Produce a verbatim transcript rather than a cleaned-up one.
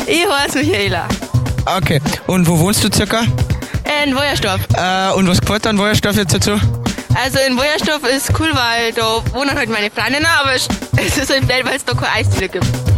Ich heiße Michaela. Okay, und wo wohnst du circa? In Wojersdorf. Äh, und was gefällt dir an Wojersdorf jetzt dazu? Also in Wojersdorf ist cool, weil da wohnen halt meine Freundinnen, aber es ist halt blöd, weil es da keine Eisdiele gibt.